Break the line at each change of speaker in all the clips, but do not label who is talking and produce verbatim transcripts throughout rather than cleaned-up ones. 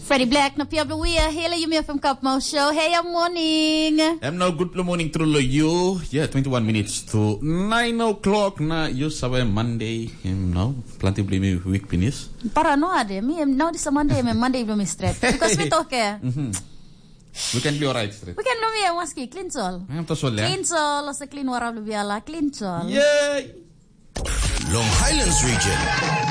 Freddie Black na Pia Bluia. Hele you me from Kapmouth Show. Hey, I'm morning.
I'm now good morning through you. Yeah, twenty-one minutes to nine o'clock na you sabe Monday. You know, plenty blame week finish.
Para no ade. Me now this Monday, me Monday blame straight. Because we talk here.
Mm-hmm. We can be alright straight.
We can no me waski clean soul.
I'm to sol ya.
Clean soul, sa clean wara blubiala, clean soul.
Yay!
Long Highlands region.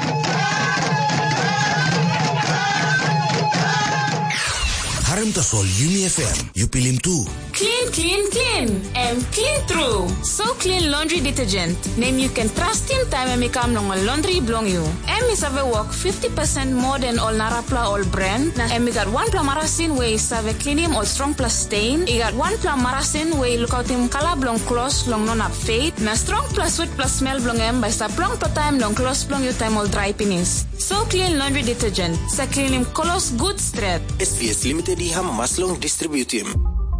Harem Tasol Yumi F M, you pilim too.
Clean, clean, clean, and clean through. So clean laundry detergent. Name you can trust in time and make am long laundry belong you. And me save work fifty percent more than all Narapla all brand. And me got one pla marasin way save clean him all strong plus stain. You got one pla marasin way look out him color belong close long non up fade. Na strong plus sweet plus smell belong em by sa long per time long close belong you time all dry penis. So clean laundry detergent. Sa clean him colors good straight.
S V S Limited di ham maslong distribute him.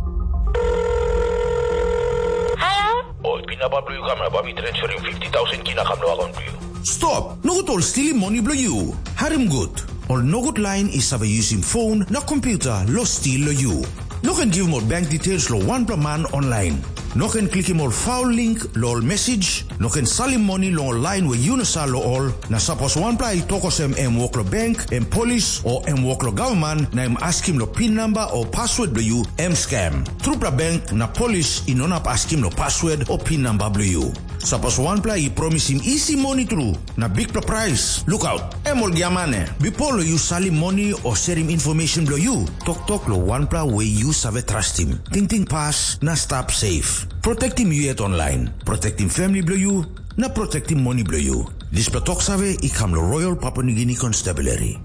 Oh, pinapablo ka na babi transfer yung fifty thousand kinakam na account you.
Stop! No good all stealing money blow you. Harim good. All no good line is have a using phone na computer lo steal lo you. No can give more bank details lo one per man online. No can click him all foul link lo all message. No can sell him money lo online where you no sell lo all. Na suppose one play tokos em em work lo bank, em police or em work lo government na em ask him lo pin number or password blow you em scam. True pra bank na police inonap ask him lo password or pin number blow you. Suppose one play he promise him easy money through na big pra price. Look out. Em all giamane. Before lo you sell him money or share him information blow you. Talk talk lo one play way you save trust him. Ting ting pass na stop safe. Protect him you yet online. Protect him family blow you. Na protect him money blow you. This platok save ikam lo Royal Papua New Guinea Constabulary.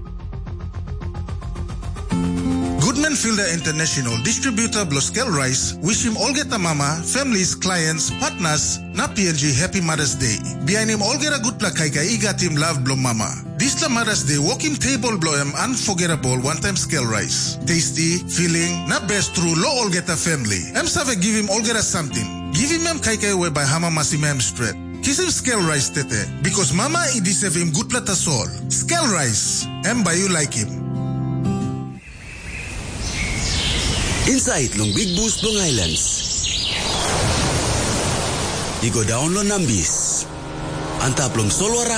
Goodman Fielder International Distributor Bloskel Rice wish him all get a mama, families, clients, partners, na P N G Happy Mother's Day. Behind him all get a good plak kaika igat him love blow mama. This la Mother's Day walking table blow him unforgettable one time scale rice. Tasty, filling, na best true low all get a family. Em save give him all get a something. Give him em kaika away by hama masim em spread. Kiss him scale rice tete because mama i deserve him good plata sol. Scale rice. Em by you like him.
Inside long Big Boost Long Islands. Igo down lo nambis. Antap long Solwara